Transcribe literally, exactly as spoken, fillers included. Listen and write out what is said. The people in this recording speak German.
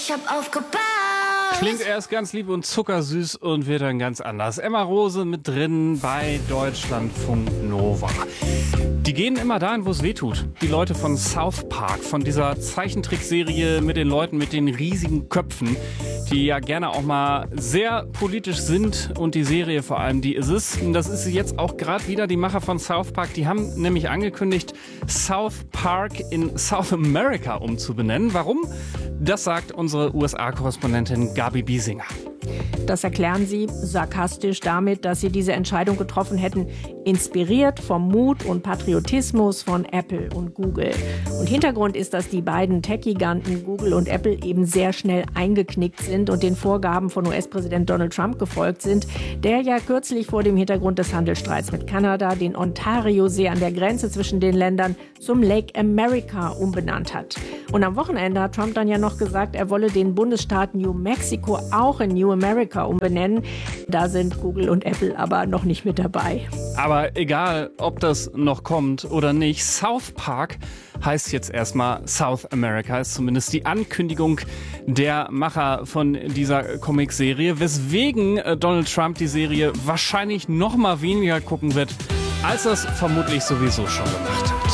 Ich hab aufgebaut. Klingt erst ganz lieb und zuckersüß und wird dann ganz anders. Emma Rose mit drin bei Deutschlandfunk Nova. Die gehen immer dahin, wo es weh tut. Die Leute von South Park, von dieser Zeichentrickserie mit den Leuten mit den riesigen Köpfen, die ja gerne auch mal sehr politisch sind, und die Serie vor allem, die ist es. Das ist jetzt auch gerade wieder die Macher von South Park. Die haben nämlich angekündigt, South Park in South America umzubenennen. Warum? Das sagt unsere U S A-Korrespondentin Gabi Biesinger. Das erklären sie sarkastisch damit, dass sie diese Entscheidung getroffen hätten, inspiriert vom Mut und Patriotismus von Apple und Google. Und Hintergrund ist, dass die beiden Tech-Giganten Google und Apple eben sehr schnell eingeknickt sind und den Vorgaben von U S-Präsident Donald Trump gefolgt sind, der ja kürzlich vor dem Hintergrund des Handelsstreits mit Kanada den Ontario-See an der Grenze zwischen den Ländern zum Lake America umbenannt hat. Und am Wochenende hat Trump dann ja noch gesagt, er wolle den Bundesstaat New Mexico auch in New America umbenennen. Da sind Google und Apple aber noch nicht mit dabei. Aber egal, ob das noch kommt oder nicht, South Park heißt jetzt erstmal South America, ist zumindest die Ankündigung der Macher von dieser Comicserie, weswegen Donald Trump die Serie wahrscheinlich noch mal weniger gucken wird, als er es vermutlich sowieso schon gemacht hat.